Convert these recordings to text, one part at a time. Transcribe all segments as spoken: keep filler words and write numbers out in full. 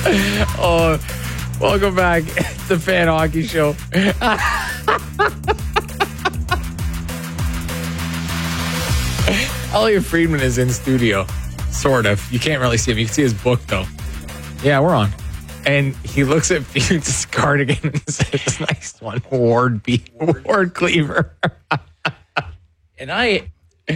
Oh, welcome back. The Fan Hockey Show. Elliot Friedman is in studio. Sort of. You can't really see him. You can see his book, though. Yeah, we're on. And he looks at Felix's cardigan and says, nice one, Ward B. Ward Cleaver. And I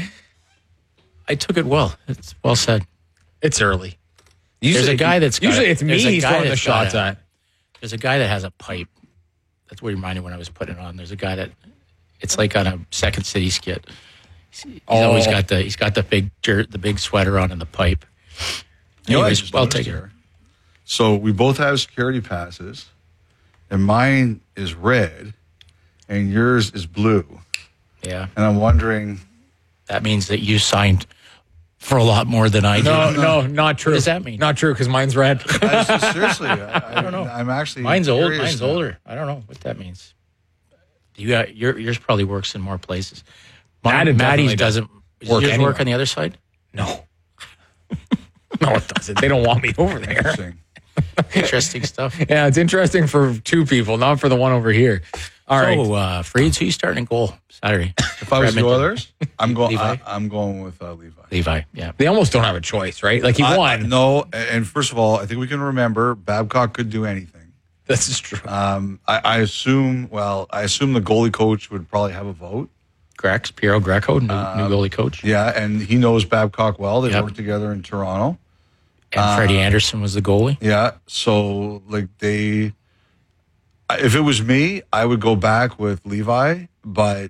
I took it well. It's well said. It's early. Usually, there's a guy that's got Usually a, it's me he's throwing the shots at. There's a guy that has a pipe. That's what reminded me when I was putting it on. There's a guy that, it's like on a Second City skit. He's oh. always got the, he's got the big jer- the big sweater on and the pipe. Anyways, well taken. So we both have security passes, and mine is red, and yours is blue. Yeah. And I'm wondering. That means that you signed for a lot more than I did. No, no, not true. What does that mean? Not true, because mine's red. I just, seriously, I, I don't know. I'm actually mine's old. curious Mine's now. older. I don't know what that means. You got your yours probably works in more places. Mine, Matt Maddie's doesn't work Does yours anywhere. work on the other side? No. No, it doesn't. They don't want me over there. Interesting. Interesting stuff. Yeah, it's interesting for two people, not for the one over here. All right. So, uh, Freeds, who you starting in goal Saturday? If I was the Edmonton. Oilers, I'm going. Levi? I, I'm going with uh, Levi. Levi, yeah. They almost don't have a choice, right? Like he I- won. I- no, and first of all, I think we can remember Babcock could do anything. This is true. Um, I, I assume. Well, I assume the goalie coach would probably have a vote. Grex, Piero Greco, new, Um, new goalie coach. Yeah, and he knows Babcock well. They Yep. worked together in Toronto. And Freddie Anderson was the goalie. Yeah, so like they, if it was me, I would go back with Levi, but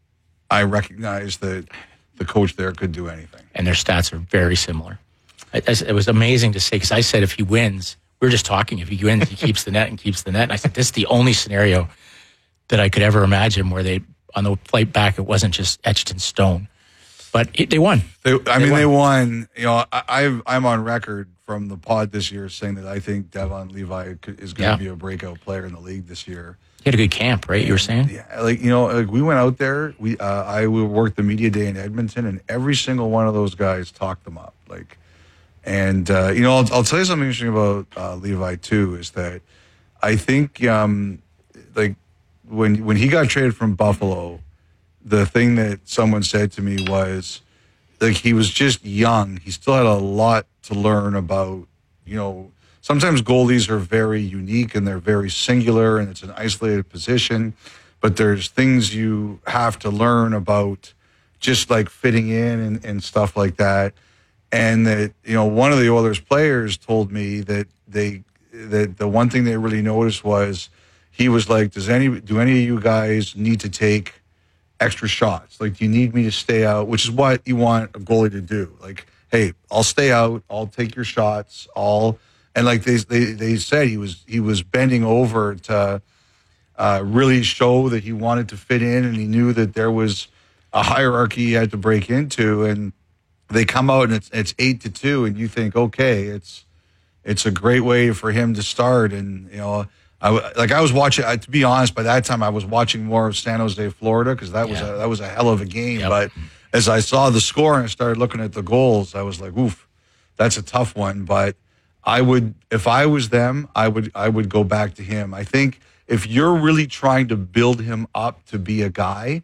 I recognize that the coach there could do anything. And their stats are very similar. I, I, it was amazing to say, because I said if he wins, we were just talking, if he wins, he keeps the net and keeps the net. And I said, this is the only scenario that I could ever imagine where they, on the flight back, it wasn't just etched in stone. But it, they won. They, I They mean, won. they won. You know, I, I've, I'm on record from the pod this year saying that I think Devon Levi could- is going to Yeah. be a breakout player in the league this year. He had a good camp, right? You were saying? Yeah, like you know, like we went out there. We uh, I worked the media day in Edmonton, and every single one of those guys talked them up. Like, and uh, you know, I'll, I'll tell you something interesting about uh, Levi too is that I think um, like when when he got traded from Buffalo, the thing that someone said to me was like he was just young. He still had a lot to learn about, you know. Sometimes goalies are very unique and they're very singular and it's an isolated position, but there's things you have to learn about just like fitting in and, and stuff like that. And that, you know, one of the Oilers players told me that they, that the one thing they really noticed was he was like, does any, do any of you guys need to take extra shots? Like, do you need me to stay out? Which is what you want a goalie to do. Like, hey, I'll stay out. I'll take your shots. I'll, And like they, they they said, he was he was bending over to uh, really show that he wanted to fit in, and he knew that there was a hierarchy he had to break into. And they come out and it's it's eight to two, and you think, okay, it's it's a great way for him to start. And you know, I like I was watching. To be honest, by that time I was watching more of San Jose, Florida, because that was Yeah. a, that was a hell of a game. Yep. But as I saw the score and I started looking at the goals, I was like, oof, that's a tough one. But I would, if I was them, I would, I would go back to him. I think if you're really trying to build him up to be a guy,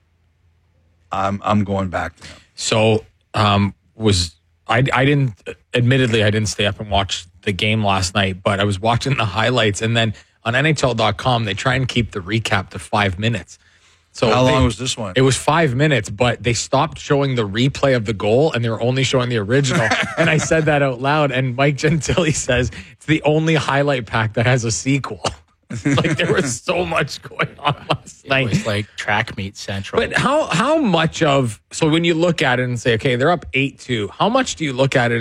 I'm, I'm going back to him. So, um, was I? I didn't. Admittedly, I didn't stay up and watch the game last night, but I was watching the highlights, and then on N H L dot com they try and keep the recap to five minutes. So How they- long was this one? It was five minutes, but they stopped showing the replay of the goal and they were only showing the original. And I said that out loud. And Mike Gentili says it's the only highlight pack that has a sequel. Like there was so much going on last It night. was like track meet central. But how how much of so when you look at it and say, okay, they're up eight two, how much do you look at it